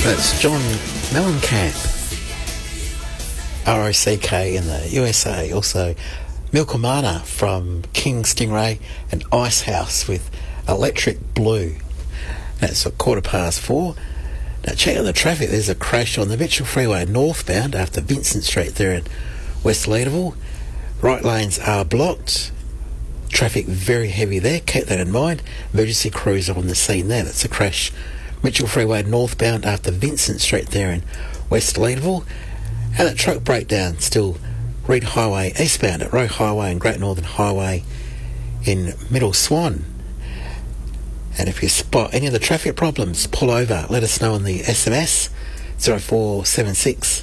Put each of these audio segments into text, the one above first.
That's John Mellencamp, ROCK in the USA. Also, Milkomana from King Stingray and Icehouse with Electric Blue. That's at 4:15. Now check out the traffic. There's a crash on the Mitchell Freeway northbound after Vincent Street there in West Leederville. Right lanes are blocked. Traffic very heavy there. Keep that in mind. Emergency crews are on the scene there. That's a crash. Mitchell Freeway northbound after Vincent Street there in West Leederville. And a truck breakdown still Reed Highway eastbound at Roe Highway and Great Northern Highway in Middle Swan. And if you spot any of the traffic problems, pull over. Let us know on the SMS 0476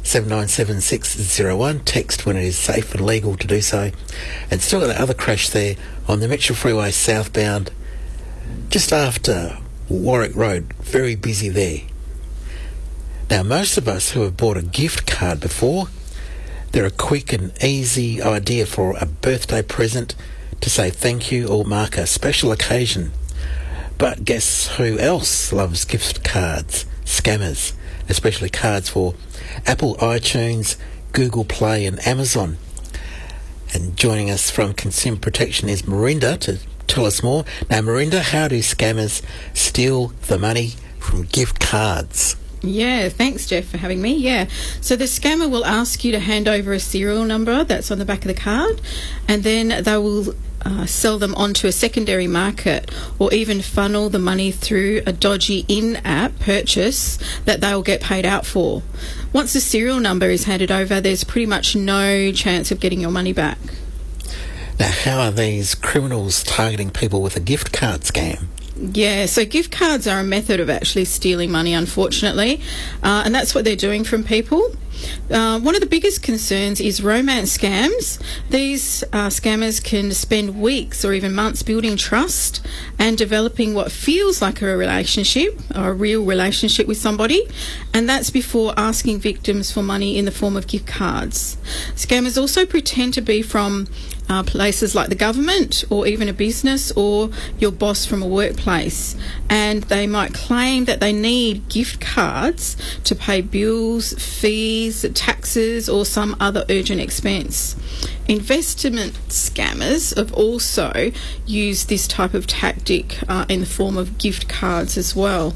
797601. Text when it is safe and legal to do so. And still got that other crash there on the Mitchell Freeway southbound just after Warwick Road. Very busy there. Now, most of us who have bought a gift card before, they're a quick and easy idea for a birthday present to say thank you or mark a special occasion. But guess who else loves gift cards? Scammers, especially cards for Apple, iTunes, Google Play and Amazon. And joining us from Consumer Protection is Marinda to tell us more. Now, Marinda, how do scammers steal the money from gift cards? Yeah, thanks, Jeff, for having me. Yeah, so the scammer will ask you to hand over a serial number that's on the back of the card, and then they will sell them onto a secondary market or even funnel the money through a dodgy in-app purchase that they will get paid out for. Once the serial number is handed over, there's pretty much no chance of getting your money back. Now, how are these criminals targeting people with a gift card scam? Yeah, so gift cards are a method of actually stealing money, unfortunately, and that's what they're doing from people. One of the biggest concerns is romance scams. These scammers can spend weeks or even months building trust and developing what feels like a relationship, or a real relationship with somebody, and that's before asking victims for money in the form of gift cards. Scammers also pretend to be from places like the government or even a business or your boss from a workplace, and they might claim that they need gift cards to pay bills, fees, taxes or some other urgent expense. Investment scammers have also used this type of tactic in the form of gift cards as well.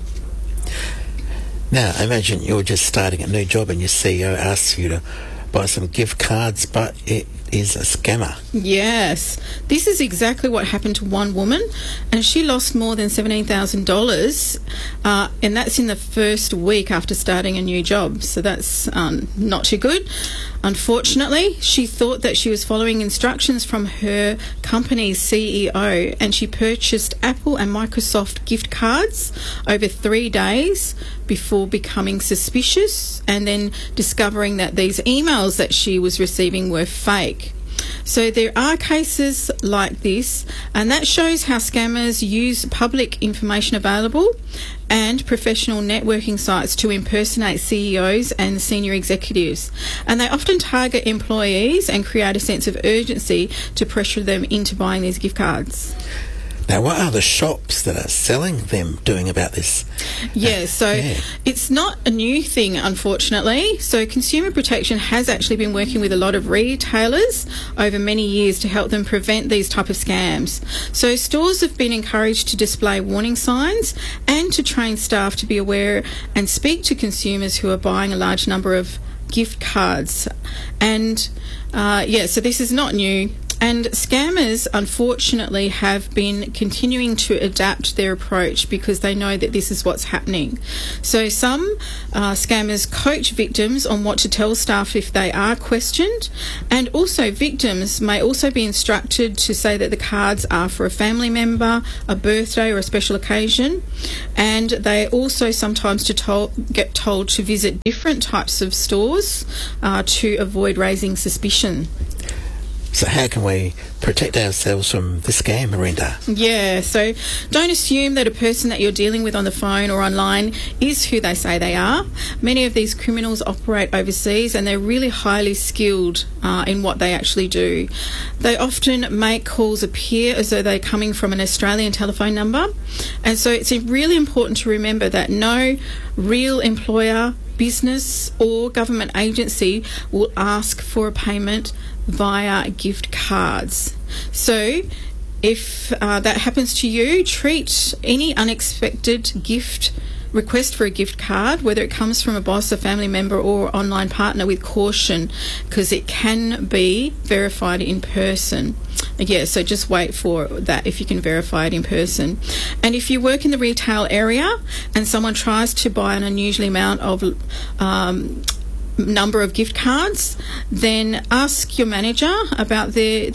Now, imagine you're just starting a new job and your CEO asks you to buy some gift cards, but it is a scammer. Yes, this is exactly what happened to one woman, and she lost more than $17,000, and that's in the first week after starting a new job. So that's not too good. Unfortunately, she thought that she was following instructions from her company's CEO, and she purchased Apple and Microsoft gift cards over 3 days before becoming suspicious and then discovering that these emails that she was receiving were fake. So there are cases like this, and that shows how scammers use public information available and professional networking sites to impersonate CEOs and senior executives. And they often target employees and create a sense of urgency to pressure them into buying these gift cards. Now, what are the shops that are selling them doing about this? It's not a new thing, unfortunately. So Consumer Protection has actually been working with a lot of retailers over many years to help them prevent these type of scams. So stores have been encouraged to display warning signs and to train staff to be aware and speak to consumers who are buying a large number of gift cards. And so this is not new. And scammers, unfortunately, have been continuing to adapt their approach because they know that this is what's happening. So some scammers coach victims on what to tell staff if they are questioned, and also victims may also be instructed to say that the cards are for a family member, a birthday or a special occasion, and they also sometimes get told to visit different types of stores to avoid raising suspicion. So how can we protect ourselves from the scam, Miranda? Yeah, so don't assume that a person that you're dealing with on the phone or online is who they say they are. Many of these criminals operate overseas and they're really highly skilled in what they actually do. They often make calls appear as though they're coming from an Australian telephone number. And so it's really important to remember that no real employer, business or government agency will ask for a payment via gift cards. So if that happens to you, treat any unexpected request for a gift card, whether it comes from a boss, a family member or online partner, with caution, because it can be verified in person. Yeah, so just wait for that if you can verify it in person. And if you work in the retail area and someone tries to buy an unusual amount of number of gift cards, then ask your manager about their